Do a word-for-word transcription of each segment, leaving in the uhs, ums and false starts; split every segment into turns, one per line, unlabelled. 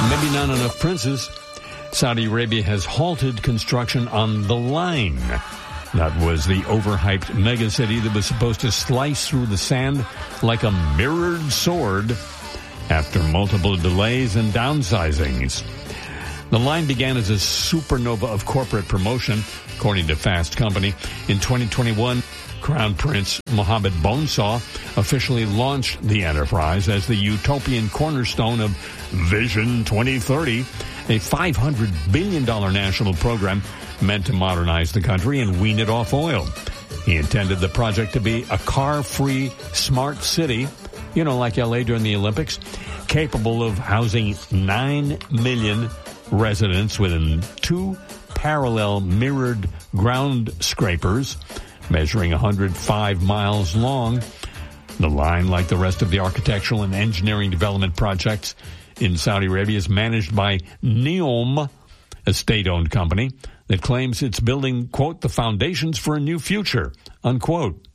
Maybe not enough princes. Saudi Arabia has halted construction on The Line. That was the overhyped megacity that was supposed to slice through the sand like a mirrored sword after multiple delays and downsizings. The Line began as a supernova of corporate promotion, according to Fast Company. In twenty twenty-one, Crown Prince Mohammed Bonesaw officially launched the enterprise as the utopian cornerstone of Vision twenty thirty, a five hundred billion dollars national program meant to modernize the country and wean it off oil. He intended the project to be a car-free, smart city, you know, like L A during the Olympics, capable of housing nine million residents within two parallel mirrored ground scrapers measuring one hundred five miles long. The Line, like the rest of the architectural and engineering development projects in Saudi Arabia, is managed by NEOM, a state-owned company that claims it's building, quote, the foundations for a new future, unquote.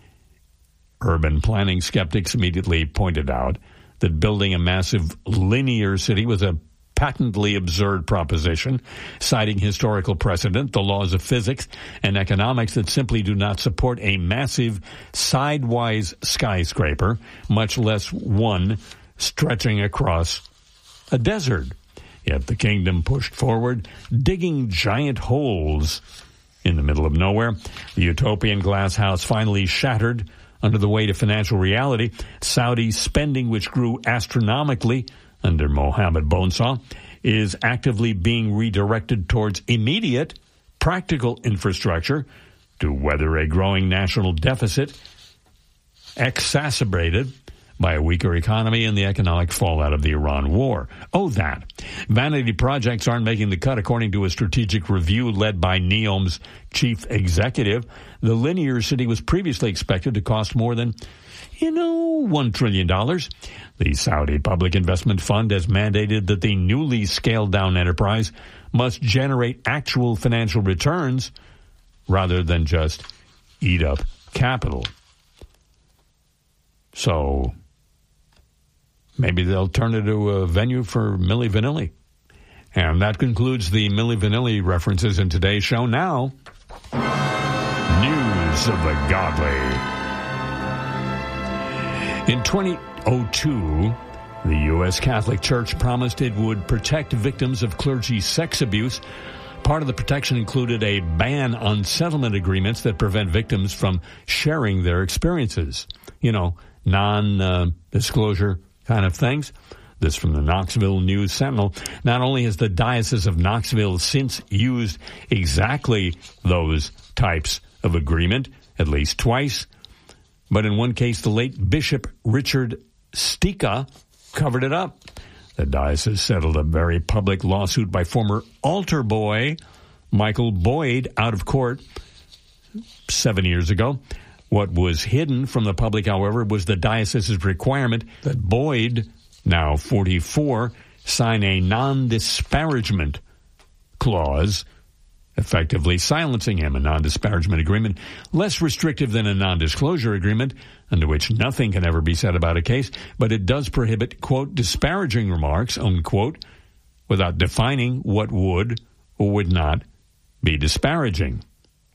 Urban planning skeptics immediately pointed out that building a massive linear city was a patently absurd proposition, citing historical precedent, the laws of physics and economics that simply do not support a massive sidewise skyscraper, much less one stretching across a desert. Yet the kingdom pushed forward, digging giant holes in the middle of nowhere. The utopian glass house finally shattered under the weight of financial reality. Saudi spending, which grew astronomically under Mohammed Bonesaw, is actively being redirected towards immediate, practical infrastructure to weather a growing national deficit exacerbated by a weaker economy and the economic fallout of the Iran war. Oh, that. Vanity projects aren't making the cut, according to a strategic review led by NEOM's chief executive. The linear city was previously expected to cost more than, you know, one trillion dollars. The Saudi Public Investment Fund has mandated that the newly scaled-down enterprise must generate actual financial returns rather than just eat up capital. So maybe they'll turn it into a venue for Milli Vanilli. And that concludes the Milli Vanilli references in today's show. Now, news of the godly. In twenty oh two, the U S Catholic Church promised it would protect victims of clergy sex abuse. Part of the protection included a ban on settlement agreements that prevent victims from sharing their experiences. You know, non-disclosure kind of things. This from the Knoxville News Sentinel. Not only has the Diocese of Knoxville since used exactly those types of agreement, at least twice, but in one case, the late Bishop Richard Stika covered it up. The diocese settled a very public lawsuit by former altar boy Michael Boyd out of court seven years ago. What was hidden from the public, however, was the diocese's requirement that Boyd, now forty-four, sign a non-disparagement clause, effectively silencing him. A non-disparagement agreement, less restrictive than a non-disclosure agreement, under which nothing can ever be said about a case, but it does prohibit, quote, disparaging remarks, unquote, without defining what would or would not be disparaging.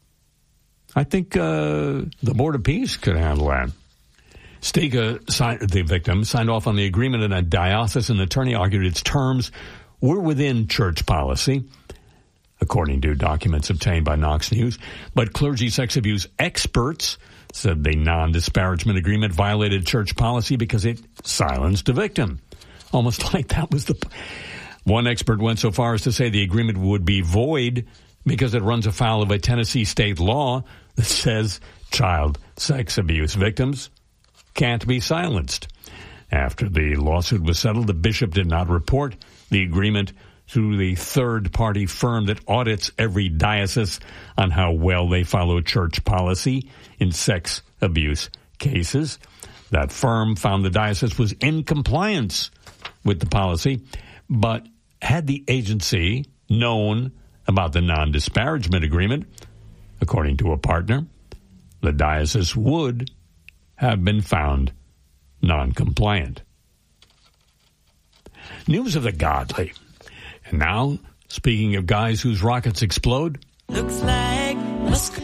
I think uh, the Board of Peace could handle that. Stika, signed, the victim, signed off on the agreement, and a diocesan attorney argued its terms were within church policy, according to documents obtained by Knox News. But clergy sex abuse experts said the non-disparagement agreement violated church policy because it silenced the victim. Almost like that was the... One expert went so far as to say the agreement would be void because it runs afoul of a Tennessee state law that says child sex abuse victims can't be silenced. After the lawsuit was settled, the bishop did not report the agreement to the third-party firm that audits every diocese on how well they follow church policy in sex abuse cases. That firm found the diocese was in compliance with the policy, but had the agency known about the non-disparagement agreement, according to a partner, the diocese would have been found non-compliant. News of the godly. And now, speaking of guys whose rockets explode.
Looks like Musk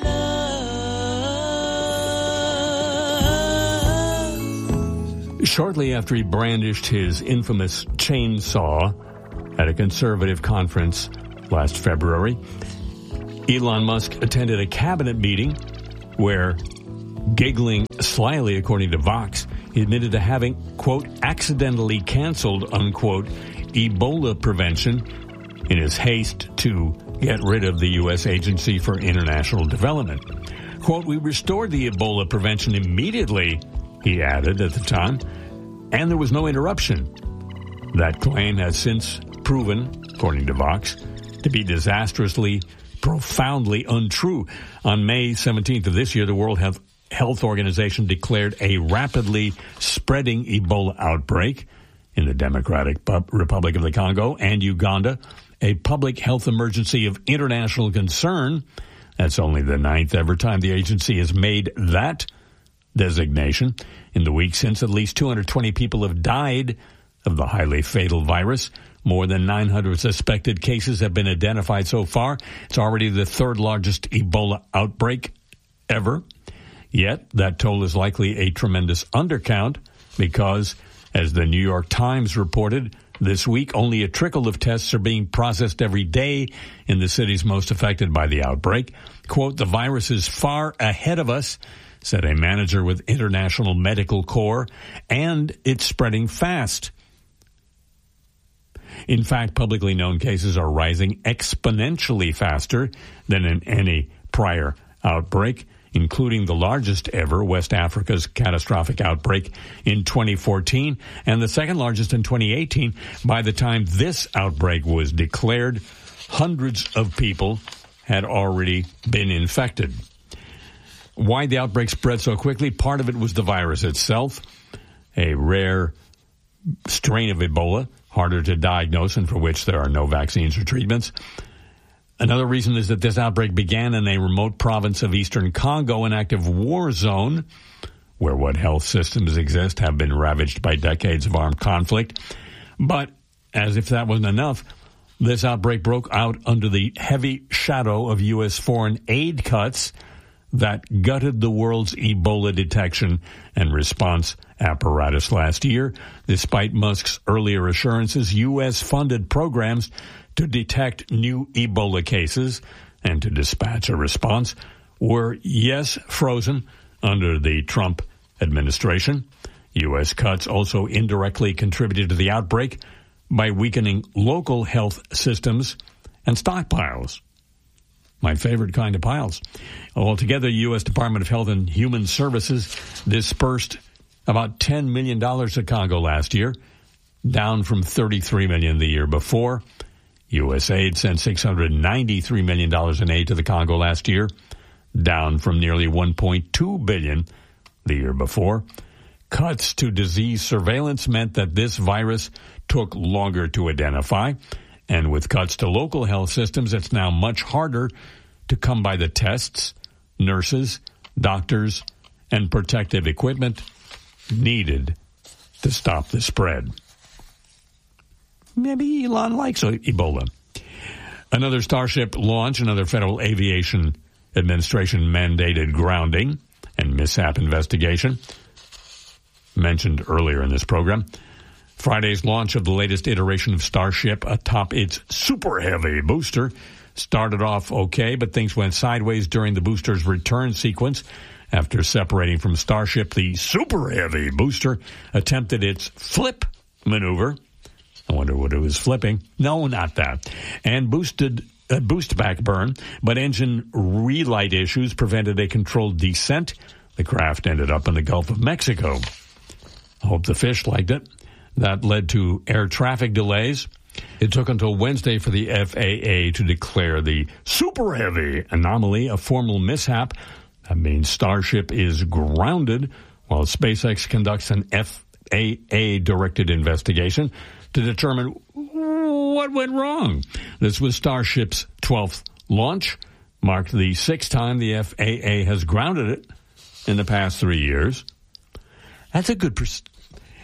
love.
Shortly after he brandished his infamous chainsaw at a conservative conference last February, Elon Musk attended a cabinet meeting where, giggling slyly according to Vox, he admitted to having, quote, accidentally canceled, unquote, Ebola prevention in his haste to get rid of the U S Agency for International Development. Quote, we restored the Ebola prevention immediately, he added at the time, and there was no interruption. That claim has since proven, according to Vox, to be disastrously, profoundly untrue. On May seventeenth of this year, the World Health Health Organization declared a rapidly spreading Ebola outbreak in the Democratic Republic of the Congo and Uganda, a public health emergency of international concern. That's only the ninth ever time the agency has made that designation. In the week since, at least two hundred twenty people have died of the highly fatal virus. More than nine hundred suspected cases have been identified so far. It's already the third largest Ebola outbreak ever. Yet, that toll is likely a tremendous undercount because, as the New York Times reported this week, only a trickle of tests are being processed every day in the cities most affected by the outbreak. Quote, the virus is far ahead of us, said a manager with International Medical Corps, and it's spreading fast. In fact, publicly known cases are rising exponentially faster than in any prior outbreak, including the largest ever, West Africa's catastrophic outbreak in twenty fourteen, and the second largest in twenty eighteen. By the time this outbreak was declared, hundreds of people had already been infected. Why the outbreak spread so quickly? Part of it was the virus itself, a rare strain of Ebola, harder to diagnose and for which there are no vaccines or treatments. Another reason is that this outbreak began in a remote province of eastern Congo, an active war zone, where what health systems exist have been ravaged by decades of armed conflict. But, as if that wasn't enough, this outbreak broke out under the heavy shadow of U S foreign aid cuts that gutted the world's Ebola detection and response apparatus last year. Despite Musk's earlier assurances, U S-funded programs to detect new Ebola cases and to dispatch a response were, yes, frozen under the Trump administration. U S cuts also indirectly contributed to the outbreak by weakening local health systems and stockpiles. My favorite kind of piles. Altogether, the U S Department of Health and Human Services dispersed about ten million dollars to Congo last year, down from thirty-three million dollars the year before. U S A I D sent six hundred ninety-three million dollars in aid to the Congo last year, down from nearly one point two billion dollars the year before. Cuts to disease surveillance meant that this virus took longer to identify, and with cuts to local health systems, it's now much harder to come by the tests, nurses, doctors, and protective equipment needed to stop the spread. Maybe Elon likes Ebola. Another Starship launch, another Federal Aviation Administration mandated grounding and mishap investigation, mentioned earlier in this program. Friday's launch of the latest iteration of Starship atop its Super Heavy booster started off okay, but things went sideways during the booster's return sequence. After separating from Starship, the Super Heavy booster attempted its flip maneuver. I wonder what it was flipping. No, not that. And boosted uh, boost back burn, but engine relight issues prevented a controlled descent. The craft ended up in the Gulf of Mexico. I hope the fish liked it. That led to air traffic delays. It took until Wednesday for the F A A to declare the Super Heavy anomaly a formal mishap. That means Starship is grounded while SpaceX conducts an F A A-directed investigation to determine what went wrong. This was Starship's twelfth launch, marked the sixth time the F A A has grounded it in the past three years. That's a good pers-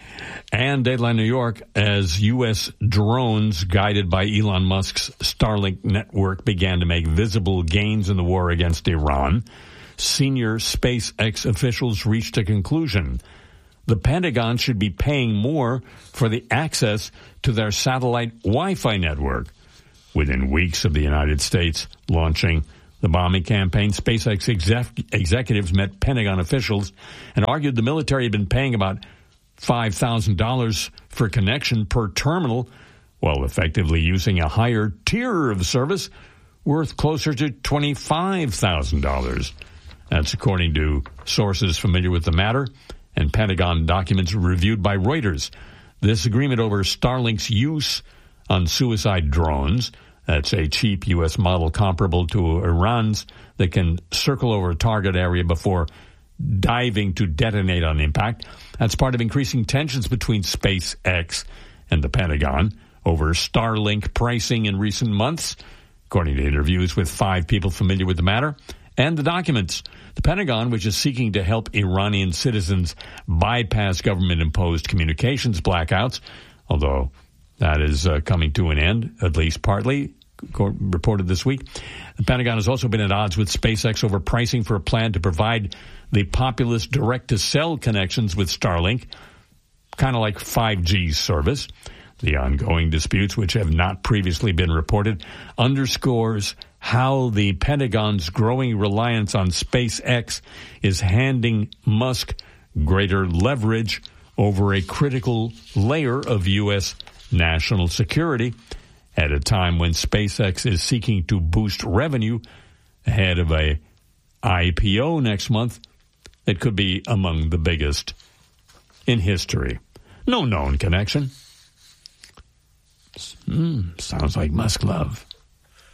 And Dateline New York, as U S drones guided by Elon Musk's Starlink network began to make visible gains in the war against Iran, senior SpaceX officials reached a conclusion. The Pentagon should be paying more for the access to their satellite Wi-Fi network. Within weeks of the United States launching the bombing campaign, SpaceX exec- executives met Pentagon officials and argued the military had been paying about five thousand dollars for connection per terminal, while effectively using a higher tier of service worth closer to twenty-five thousand dollars. That's according to sources familiar with the matter and Pentagon documents reviewed by Reuters. This agreement over Starlink's use on suicide drones, that's a cheap U S model comparable to Iran's that can circle over a target area before diving to detonate on impact. That's part of increasing tensions between SpaceX and the Pentagon over Starlink pricing in recent months, according to interviews with five people familiar with the matter and the documents. The Pentagon, which is seeking to help Iranian citizens bypass government-imposed communications blackouts, although that is uh, coming to an end, at least partly, reported this week. The Pentagon has also been at odds with SpaceX over pricing for a plan to provide the populous direct-to-cell connections with Starlink, kind of like five G service. The ongoing disputes, which have not previously been reported, underscores how the Pentagon's growing reliance on SpaceX is handing Musk greater leverage over a critical layer of U S national security at a time when SpaceX is seeking to boost revenue ahead of a I P O next month that could be among the biggest in history. No known connection. Mm, sounds like Musk love.